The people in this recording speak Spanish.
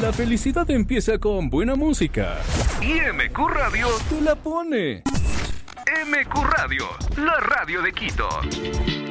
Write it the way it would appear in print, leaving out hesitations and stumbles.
La felicidad empieza con buena música. Y MQ Radio Te la pone. MQ Radio, la radio de Quito.